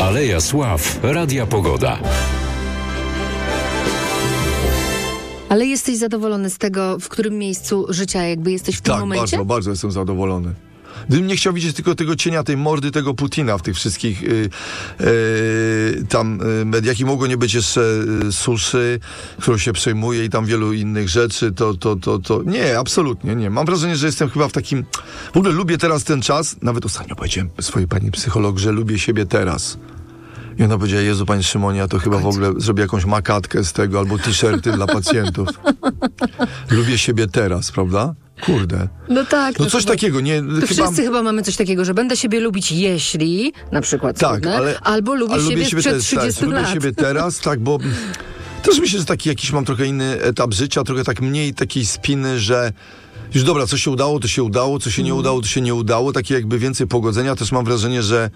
Aleja Sław, Radia Pogoda. Ale jesteś zadowolony z tego, w którym miejscu życia jakby jesteś w tym momencie? Tak, bardzo jestem zadowolony. Gdybym nie chciał widzieć tylko tego cienia, tej mordy, tego Putina w tych wszystkich mediach i mogło nie być jeszcze suszy, którą się przejmuje i tam wielu innych rzeczy, to nie, absolutnie nie. Mam wrażenie, że jestem chyba w takim... W ogóle lubię teraz ten czas, nawet ostatnio powiedziałem swojej pani psycholog, że lubię siebie teraz. I ona powiedziała, Jezu, Panie Szymonie, ja to chyba w ogóle zrobię jakąś makatkę z tego, albo t-shirty dla pacjentów. Lubię siebie teraz, prawda? Kurde. No tak. No coś takiego, nie... Wszyscy chyba mamy coś takiego, że będę siebie lubić, jeśli, na przykład, tak, albo lubię siebie sprzed 30 lat. Lubię siebie teraz, tak, bo też myślę, że taki jakiś mam trochę inny etap życia, trochę tak mniej takiej spiny, że już dobra, co się udało, to się udało, co się nie udało, to się nie udało, takie jakby więcej pogodzenia. Też mam wrażenie, że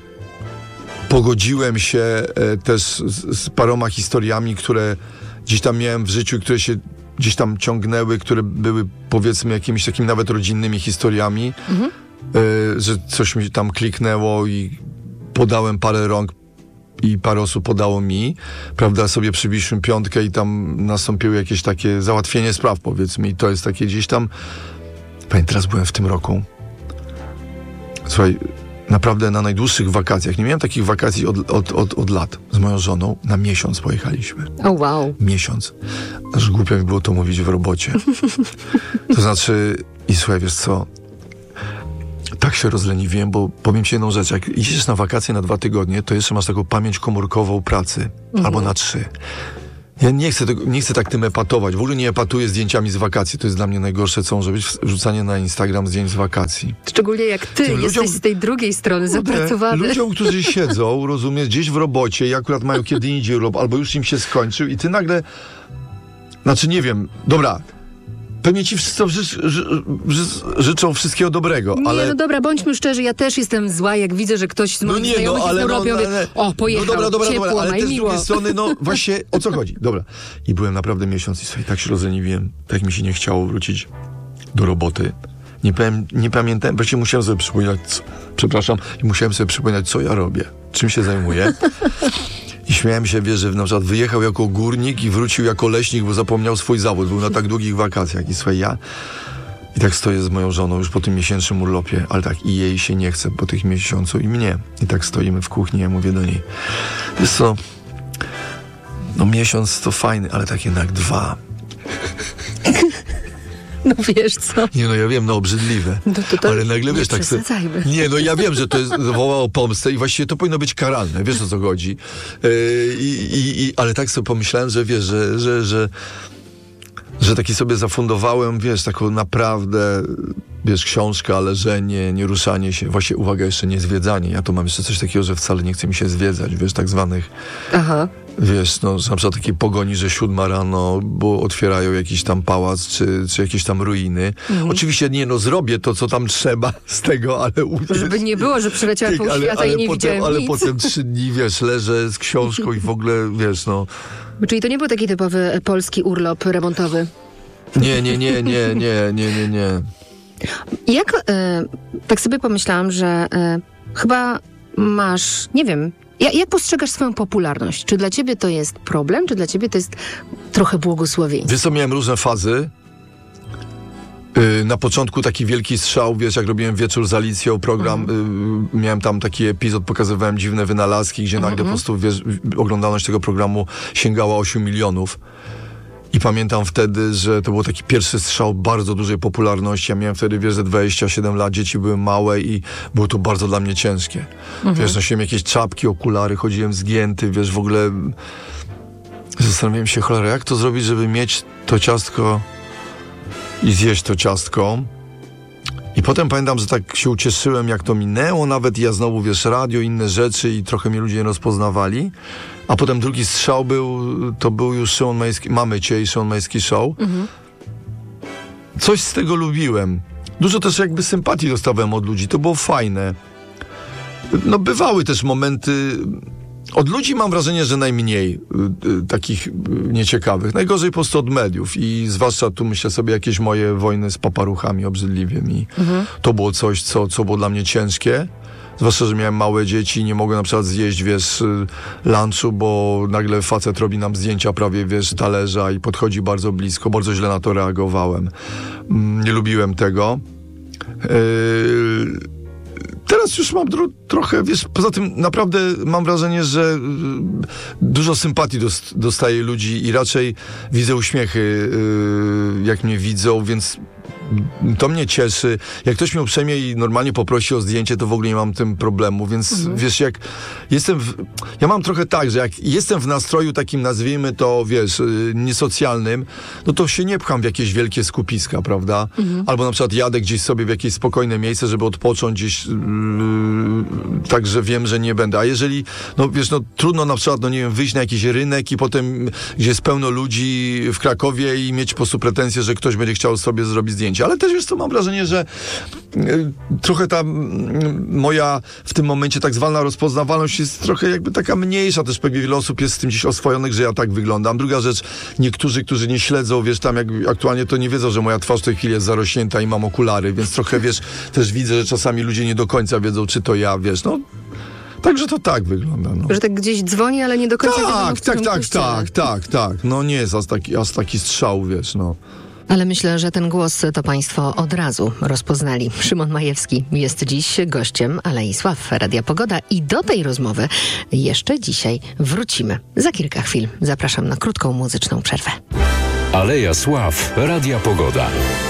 pogodziłem się też z paroma historiami, które gdzieś tam miałem w życiu, które się gdzieś tam ciągnęły, które były powiedzmy jakimiś takimi nawet rodzinnymi historiami, że coś mi tam kliknęło i podałem parę rąk i parę osób podało mi, prawda, sobie przybiliśmy piątkę i tam nastąpiło jakieś takie załatwienie spraw, powiedzmy, i to jest takie gdzieś tam... Pamiętam, teraz byłem w tym roku. Słuchaj, naprawdę na najdłuższych wakacjach. Nie miałem takich wakacji od lat. Z moją żoną na miesiąc pojechaliśmy. O wow. Miesiąc. Aż głupio mi było to mówić w robocie. To znaczy, i słuchaj, wiesz co, tak się rozleniwiłem, bo powiem ci jedną rzecz. Jak idziesz na wakacje na 2 tygodnie, to jeszcze masz taką pamięć komórkową pracy. Albo na 3. Ja nie chcę tak tym epatować. W ogóle nie epatuję zdjęciami z wakacji. To jest dla mnie najgorsze, co może być wrzucanie na Instagram zdjęć z wakacji. Szczególnie jak ty jesteś z tej drugiej strony zapracowany. Ludziom, którzy siedzą, rozumiesz, gdzieś w robocie i akurat mają kiedy indziej urlop, albo już im się skończył i ty nagle... Znaczy, nie wiem, dobra... Pewnie ci wszyscy życzą wszystkiego dobrego, ale... Nie, no dobra, bądźmy szczerzy, ja też jestem zła, jak widzę, że ktoś z moich znajomych jest na Europie, pojechał, ciepło, ale ma i też z miło. drugiej strony, no właśnie, o co chodzi? Dobra. I byłem naprawdę miesiąc i sobie tak się rozleniwiłem, tak mi się nie chciało wrócić do roboty. Nie pamiętałem, wreszcie musiałem sobie przypominać, co ja robię, czym się zajmuję. I śmiałem się, wiesz, że na przykład wyjechał jako górnik i wrócił jako leśnik, bo zapomniał swój zawód. Był na tak długich wakacjach. I słuchaj, i tak stoję z moją żoną już po tym miesięcznym urlopie, ale tak i jej się nie chce po tych miesiącu i mnie. I tak stoimy w kuchni, ja mówię do niej, wiesz co, no miesiąc to fajny, ale tak jednak 2. No wiesz co? Nie, no ja wiem, no obrzydliwe. To ale nagle wiesz, tak sobie... Nie, no ja wiem, że to jest wołało pomstę i właściwie to powinno być karalne. Wiesz, o co chodzi. Ale tak sobie pomyślałem, że wiesz, że taki sobie zafundowałem, wiesz, taką naprawdę, wiesz, książkę, leżenie, nie ruszanie się. Właśnie, uwaga, jeszcze nie zwiedzanie. Ja tu mam jeszcze coś takiego, że wcale nie chce mi się zwiedzać, wiesz, tak zwanych... Aha. Wiesz, no, na przykład takiej pogoni, że 7 rano, bo otwierają jakiś tam pałac, czy jakieś tam ruiny. Oczywiście zrobię to, co tam trzeba z tego, ale... Żeby nie było, że przeleciała pół świata i nie widziałem ale nic. potem 3 dni, wiesz, leżę z książką i w ogóle, wiesz, no... Czyli to nie był taki typowy polski urlop remontowy? Nie. Jak, tak sobie pomyślałam, że chyba masz, nie wiem, jak postrzegasz swoją popularność? Czy dla ciebie to jest problem, czy dla ciebie to jest trochę błogosławieństwo? Wiesz co, miałem różne fazy. Na początku taki wielki strzał, wiesz, jak robiłem Wieczór z Alicją, program, miałem tam taki epizod, pokazywałem dziwne wynalazki, gdzie nagle po prostu, wiesz, oglądalność tego programu sięgała 8 milionów. I pamiętam wtedy, że to był taki pierwszy strzał bardzo dużej popularności. Ja miałem wtedy, wiesz, ze 27 lat, dzieci były małe i było to bardzo dla mnie ciężkie. Wiesz, nosiłem jakieś czapki, okulary, chodziłem zgięty, wiesz, w ogóle zastanawiałem się, cholera, jak to zrobić, żeby mieć to ciastko i zjeść to ciastko. I potem pamiętam, że tak się ucieszyłem, jak to minęło, nawet ja znowu, wiesz, radio, inne rzeczy i trochę mnie ludzie nie rozpoznawali. A potem drugi strzał to był już Szymon Majewski, Mamy Cię i Szymon Majewski Show. Coś z tego lubiłem. Dużo też jakby sympatii dostawałem od ludzi, to było fajne. No bywały też momenty... Od ludzi mam wrażenie, że najmniej takich nieciekawych. Najgorzej po prostu od mediów i zwłaszcza tu myślę sobie jakieś moje wojny z paparuchami obrzydliwie mi. To było coś, co było dla mnie ciężkie. Zwłaszcza, że miałem małe dzieci i nie mogłem na przykład zjeść, wiesz, lunchu, bo nagle facet robi nam zdjęcia prawie, wiesz, talerza i podchodzi bardzo blisko. Bardzo źle na to reagowałem. Nie lubiłem tego. Teraz już mam trochę, wiesz, poza tym naprawdę mam wrażenie, że dużo sympatii dostaję ludzi i raczej widzę uśmiechy, jak mnie widzą, więc to mnie cieszy. Jak ktoś mnie uprzejmie i normalnie poprosi o zdjęcie, to w ogóle nie mam tym problemu, więc wiesz, jak jestem ja mam trochę tak, że jak jestem w nastroju takim, nazwijmy to, wiesz, niesocjalnym, no to się nie pcham w jakieś wielkie skupiska, prawda? Albo na przykład jadę gdzieś sobie w jakieś spokojne miejsce, żeby odpocząć gdzieś, tak, że wiem, że nie będę. A jeżeli, no wiesz, no trudno na przykład, no nie wiem, wyjść na jakiś rynek i potem, gdzie jest pełno ludzi w Krakowie i mieć po prostu pretensje, że ktoś będzie chciał sobie zrobić zdjęcie. Ale też, wiesz co, mam wrażenie, że trochę ta moja w tym momencie tak zwana rozpoznawalność jest trochę jakby taka mniejsza. Też pewnie wiele osób jest z tym gdzieś oswojonych, że ja tak wyglądam. Druga rzecz, niektórzy, którzy nie śledzą, wiesz, tam jak aktualnie to nie wiedzą, że moja twarz w tej chwili jest zarośnięta i mam okulary, więc trochę, wiesz, też widzę, że czasami ludzie nie do końca wiedzą, czy to ja, wiesz, no. Także to tak wygląda. No. Że tak gdzieś dzwoni, ale nie do końca Tak. No nie jest aż taki strzał, wiesz, no. Ale myślę, że ten głos to państwo od razu rozpoznali. Szymon Majewski jest dziś gościem Alei Sław Radia Pogoda i do tej rozmowy jeszcze dzisiaj wrócimy. Za kilka chwil zapraszam na krótką muzyczną przerwę. Aleja Sław Radia Pogoda.